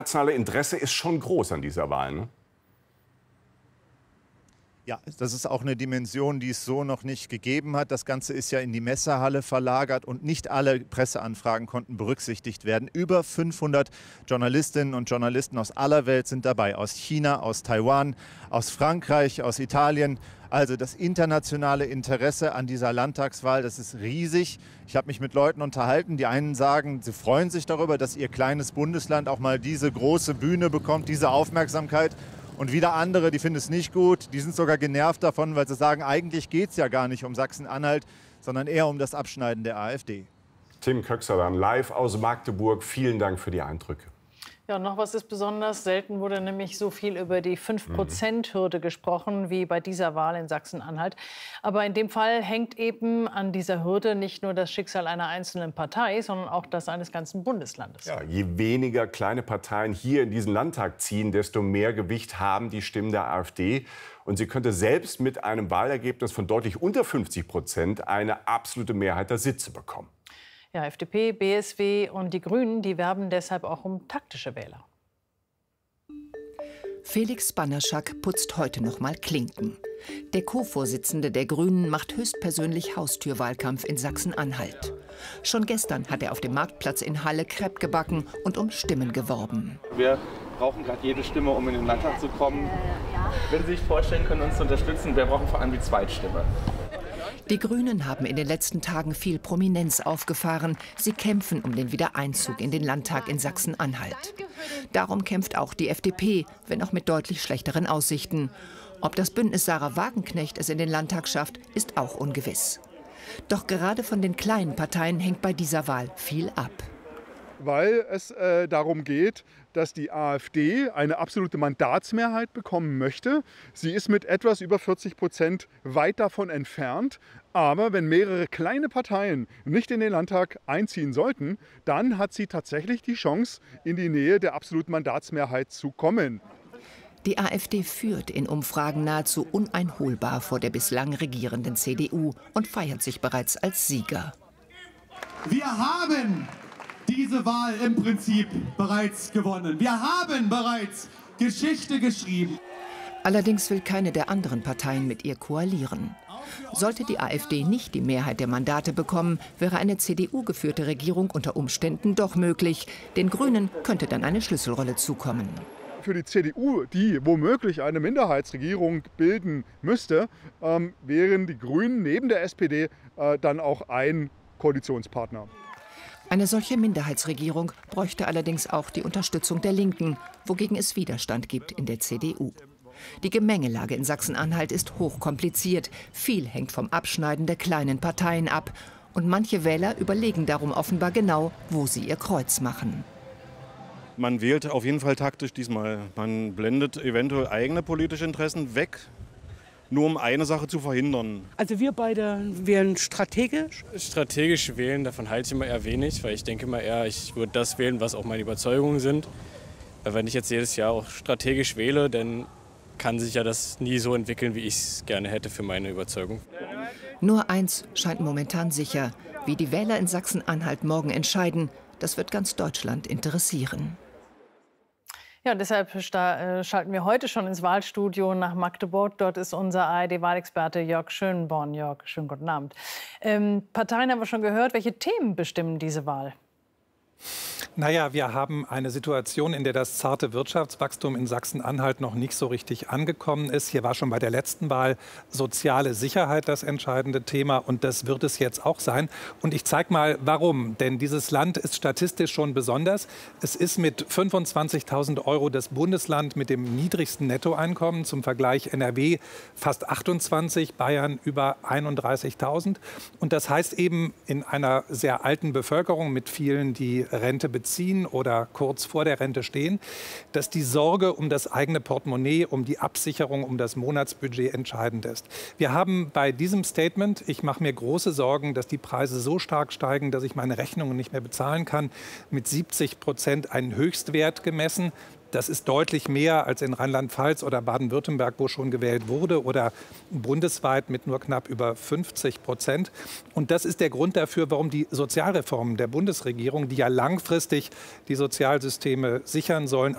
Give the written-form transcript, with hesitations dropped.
nationale Interesse ist schon groß an dieser Wahl, ne? Ja, das ist auch eine Dimension, die es so noch nicht gegeben hat. Das Ganze ist ja in die Messehalle verlagert und nicht alle Presseanfragen konnten berücksichtigt werden. Über 500 Journalistinnen und Journalisten aus aller Welt sind dabei. Aus China, aus Taiwan, aus Frankreich, aus Italien. Also das internationale Interesse an dieser Landtagswahl, das ist riesig. Ich habe mich mit Leuten unterhalten. Die einen sagen, sie freuen sich darüber, dass ihr kleines Bundesland auch mal diese große Bühne bekommt, diese Aufmerksamkeit. Und wieder andere, die finden es nicht gut, die sind sogar genervt davon, weil sie sagen, eigentlich geht es ja gar nicht um Sachsen-Anhalt, sondern eher um das Abschneiden der AfD. Tim Köxer dann live aus Magdeburg. Vielen Dank für die Eindrücke. Ja, und noch was ist besonders. Selten wurde nämlich so viel über die 5%-Hürde gesprochen wie bei dieser Wahl in Sachsen-Anhalt. Aber in dem Fall hängt eben an dieser Hürde nicht nur das Schicksal einer einzelnen Partei, sondern auch das eines ganzen Bundeslandes. Ja, je weniger kleine Parteien hier in diesen Landtag ziehen, desto mehr Gewicht haben die Stimmen der AfD. Und sie könnte selbst mit einem Wahlergebnis von deutlich unter 50% eine absolute Mehrheit der Sitze bekommen. Ja, FDP, BSW und die Grünen, die werben deshalb auch um taktische Wähler. Felix Banaszak putzt heute noch mal Klinken. Der Co-Vorsitzende der Grünen macht höchstpersönlich Haustürwahlkampf in Sachsen-Anhalt. Schon gestern hat er auf dem Marktplatz in Halle Crepe gebacken und um Stimmen geworben. Wir brauchen gerade jede Stimme, um in den Landtag zu kommen. Wenn Sie sich vorstellen können, uns zu unterstützen, wir brauchen vor allem die Zweitstimme. Die Grünen haben in den letzten Tagen viel Prominenz aufgefahren. Sie kämpfen um den Wiedereinzug in den Landtag in Sachsen-Anhalt. Darum kämpft auch die FDP, wenn auch mit deutlich schlechteren Aussichten. Ob das Bündnis Sarah Wagenknecht es in den Landtag schafft, ist auch ungewiss. Doch gerade von den kleinen Parteien hängt bei dieser Wahl viel ab. Weil es darum geht, dass die AfD eine absolute Mandatsmehrheit bekommen möchte. Sie ist mit etwas über 40% weit davon entfernt. Aber wenn mehrere kleine Parteien nicht in den Landtag einziehen sollten, dann hat sie tatsächlich die Chance, in die Nähe der absoluten Mandatsmehrheit zu kommen. Die AfD führt in Umfragen nahezu uneinholbar vor der bislang regierenden CDU und feiert sich bereits als Sieger. Wir haben diese Wahl im Prinzip bereits gewonnen. Wir haben bereits Geschichte geschrieben. Allerdings will keine der anderen Parteien mit ihr koalieren. Sollte die AfD nicht die Mehrheit der Mandate bekommen, wäre eine CDU-geführte Regierung unter Umständen doch möglich. Den Grünen könnte dann eine Schlüsselrolle zukommen. Für die CDU, die womöglich eine Minderheitsregierung bilden müsste, wären die Grünen neben der SPD dann auch ein Koalitionspartner. Eine solche Minderheitsregierung bräuchte allerdings auch die Unterstützung der Linken, wogegen es Widerstand gibt in der CDU. Die Gemengelage in Sachsen-Anhalt ist hochkompliziert. Viel hängt vom Abschneiden der kleinen Parteien ab. Und manche Wähler überlegen darum offenbar genau, wo sie ihr Kreuz machen. Man wählt auf jeden Fall taktisch diesmal. Man blendet eventuell eigene politische Interessen weg, nur um eine Sache zu verhindern. Also wir beide wählen strategisch. Strategisch wählen, davon halte ich immer eher wenig, weil ich denke immer eher, ich würde das wählen, was auch meine Überzeugungen sind. Weil wenn ich jetzt jedes Jahr auch strategisch wähle, dann kann sich ja das nie so entwickeln, wie ich es gerne hätte für meine Überzeugung. Nur eins scheint momentan sicher: Wie die Wähler in Sachsen-Anhalt morgen entscheiden, das wird ganz Deutschland interessieren. Ja, deshalb schalten wir heute schon ins Wahlstudio nach Magdeburg. Dort ist unser ARD-Wahlexperte Jörg Schönborn. Jörg, schönen guten Abend. Parteien haben wir schon gehört. Welche Themen bestimmen diese Wahl? Naja, wir haben eine Situation, in der das zarte Wirtschaftswachstum in Sachsen-Anhalt noch nicht so richtig angekommen ist. Hier war schon bei der letzten Wahl soziale Sicherheit das entscheidende Thema und das wird es jetzt auch sein. Und ich zeige mal, warum. Denn dieses Land ist statistisch schon besonders. Es ist mit 25.000 € das Bundesland mit dem niedrigsten Nettoeinkommen. Zum Vergleich NRW fast 28, Bayern über 31.000. Und das heißt eben in einer sehr alten Bevölkerung mit vielen, die Rente beziehen oder kurz vor der Rente stehen, dass die Sorge um das eigene Portemonnaie, um die Absicherung, um das Monatsbudget entscheidend ist. Wir haben bei diesem Statement, ich mache mir große Sorgen, dass die Preise so stark steigen, dass ich meine Rechnungen nicht mehr bezahlen kann, mit 70% einen Höchstwert gemessen. Das ist deutlich mehr als in Rheinland-Pfalz oder Baden-Württemberg, wo schon gewählt wurde, oder bundesweit mit nur knapp über 50%. Und das ist der Grund dafür, warum die Sozialreformen der Bundesregierung, die ja langfristig die Sozialsysteme sichern sollen,